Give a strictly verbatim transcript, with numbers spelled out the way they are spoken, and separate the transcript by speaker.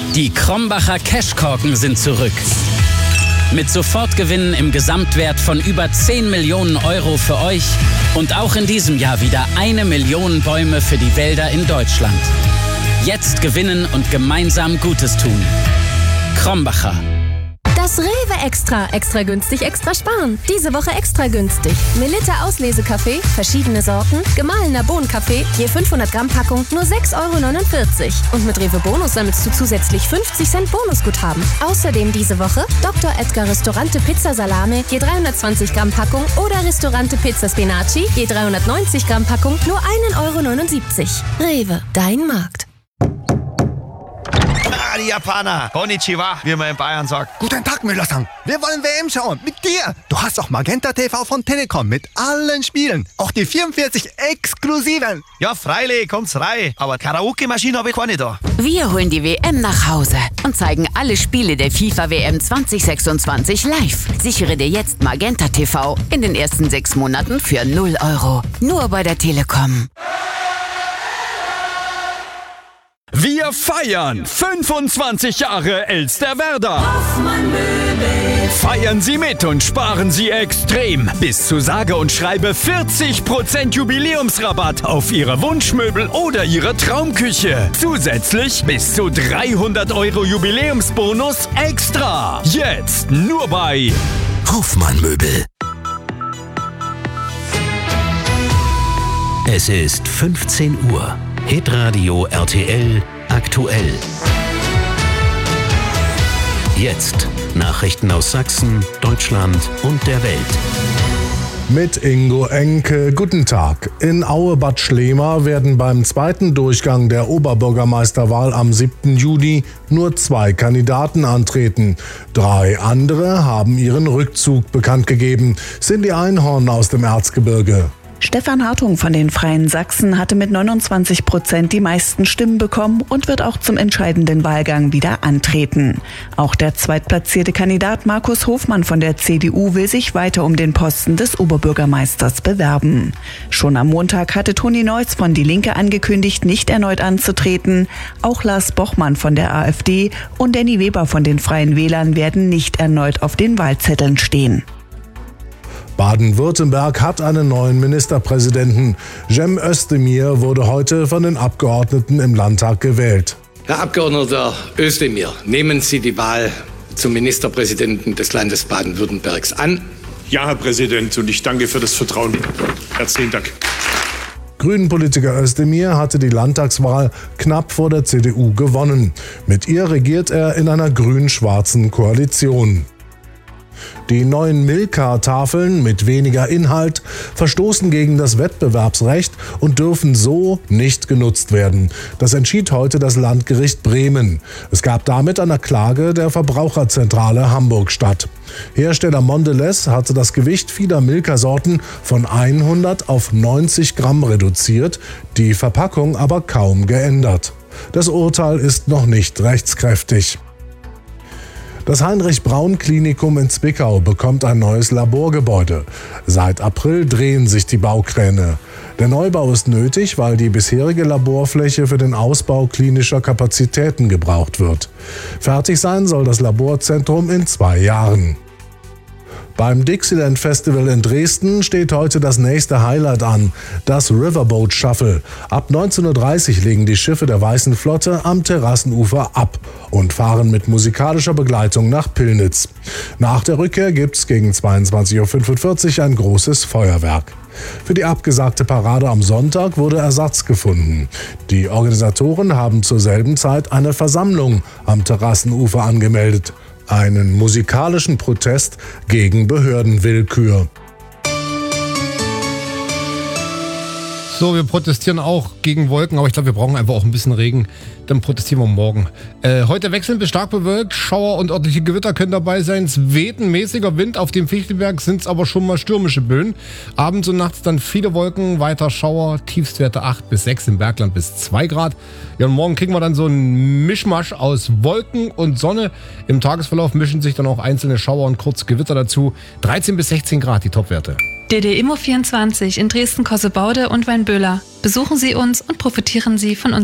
Speaker 1: Die Krombacher Cashkorken sind zurück. Mit Sofortgewinnen im Gesamtwert von über zehn Millionen Euro für euch und auch in diesem Jahr wieder eine Million Bäume für die Wälder in Deutschland. Jetzt gewinnen und gemeinsam Gutes tun. Krombacher.
Speaker 2: Das Rewe Extra. Extra günstig, extra sparen. Diese Woche extra günstig. Melitta Auslesekaffee, verschiedene Sorten, gemahlener Bohnenkaffee, je fünfhundert Gramm Packung, nur sechs Euro neunundvierzig. Und mit Rewe Bonus sammelst du zusätzlich fünfzig Cent Bonusguthaben. Außerdem diese Woche Doktor Edgar Restaurante Pizza Salame, je dreihundertzwanzig Gramm Packung oder Restaurante Pizza Spinaci, je dreihundertneunzig Gramm Packung, nur ein Euro neunundsiebzig. Rewe, dein Markt.
Speaker 3: Ah, die Japaner. Konnichiwa, wie man in Bayern sagt.
Speaker 4: Guten Tag, Müller-san. Wir wollen W M schauen. Mit dir. Du hast auch Magenta T V von Telekom mit allen Spielen. Auch die vierundvierzig exklusiven.
Speaker 3: Ja, freilich, kommt's rein. Aber Karaoke-Maschine habe ich keine da.
Speaker 5: Wir holen die W M nach Hause und zeigen alle Spiele der FIFA W M zwanzig sechsundzwanzig live. Sichere dir jetzt Magenta T V in den ersten sechs Monaten für null Euro. Nur bei der Telekom.
Speaker 6: Wir feiern fünfundzwanzig Jahre Elsterwerda.
Speaker 7: Hoffmann Möbel.
Speaker 6: Feiern Sie mit und sparen Sie extrem. Bis zu sage und schreibe vierzig Prozent Jubiläumsrabatt auf Ihre Wunschmöbel oder Ihre Traumküche. Zusätzlich bis zu dreihundert Euro Jubiläumsbonus extra. Jetzt nur bei
Speaker 8: Hoffmann Möbel. Es ist fünfzehn Uhr. Hitradio R T L aktuell. Jetzt Nachrichten aus Sachsen, Deutschland und der Welt.
Speaker 9: Mit Ingo Enke, guten Tag. In Aue-Bad Schlema werden beim zweiten Durchgang der Oberbürgermeisterwahl am siebten Juni nur zwei Kandidaten antreten. Drei andere haben ihren Rückzug bekannt gegeben. Cindy Einhorn aus dem Erzgebirge.
Speaker 10: Stefan Hartung von den Freien Sachsen hatte mit neunundzwanzig Prozent die meisten Stimmen bekommen und wird auch zum entscheidenden Wahlgang wieder antreten. Auch der zweitplatzierte Kandidat Markus Hofmann von der C D U will sich weiter um den Posten des Oberbürgermeisters bewerben. Schon am Montag hatte Toni Neuss von Die Linke angekündigt, nicht erneut anzutreten. Auch Lars Bochmann von der AfD und Danny Weber von den Freien Wählern werden nicht erneut auf den Wahlzetteln stehen.
Speaker 9: Baden-Württemberg hat einen neuen Ministerpräsidenten. Cem Özdemir wurde heute von den Abgeordneten im Landtag gewählt.
Speaker 11: Herr Abgeordneter Özdemir, nehmen Sie die Wahl zum Ministerpräsidenten des Landes Baden-Württembergs an?
Speaker 12: Ja, Herr Präsident, und ich danke für das Vertrauen. Herzlichen Dank.
Speaker 9: Grünen-Politiker Özdemir hatte die Landtagswahl knapp vor der C D U gewonnen. Mit ihr regiert er in einer grün-schwarzen Koalition. Die neuen Milka-Tafeln mit weniger Inhalt verstoßen gegen das Wettbewerbsrecht und dürfen so nicht genutzt werden. Das entschied heute das Landgericht Bremen. Es gab damit eine Klage der Verbraucherzentrale Hamburg-Stadt. Hersteller Mondelez hatte das Gewicht vieler Milka-Sorten von hundert auf neunzig Gramm reduziert, die Verpackung aber kaum geändert. Das Urteil ist noch nicht rechtskräftig. Das Heinrich-Braun-Klinikum in Zwickau bekommt ein neues Laborgebäude. Seit April drehen sich die Baukräne. Der Neubau ist nötig, weil die bisherige Laborfläche für den Ausbau klinischer Kapazitäten gebraucht wird. Fertig sein soll das Laborzentrum in zwei Jahren. Beim Dixieland Festival in Dresden steht heute das nächste Highlight an, das Riverboat Shuffle. Ab neunzehn Uhr dreißig legen die Schiffe der Weißen Flotte am Terrassenufer ab und fahren mit musikalischer Begleitung nach Pillnitz. Nach der Rückkehr gibt's gegen zweiundzwanzig Uhr fünfundvierzig ein großes Feuerwerk. Für die abgesagte Parade am Sonntag wurde Ersatz gefunden. Die Organisatoren haben zur selben Zeit eine Versammlung am Terrassenufer angemeldet. Einen musikalischen Protest gegen Behördenwillkür.
Speaker 13: So, wir protestieren auch gegen Wolken, aber ich glaube, wir brauchen einfach auch ein bisschen Regen. Dann protestieren wir morgen. Äh, heute wechselnd bis stark bewölkt, Schauer und örtliche Gewitter können dabei sein. Es weht ein mäßiger Wind, auf dem Fichtelberg sind es aber schon mal stürmische Böen. Abends und nachts dann viele Wolken, weiter Schauer, Tiefstwerte acht bis sechs, im Bergland bis zwei Grad. Ja, und morgen kriegen wir dann so einen Mischmasch aus Wolken und Sonne. Im Tagesverlauf mischen sich dann auch einzelne Schauer und kurz Gewitter dazu. dreizehn bis sechzehn Grad die Topwerte.
Speaker 14: D D Immo vierundzwanzig in Dresden-Kossebaude und Weinböhler. Besuchen Sie uns und profitieren Sie von uns.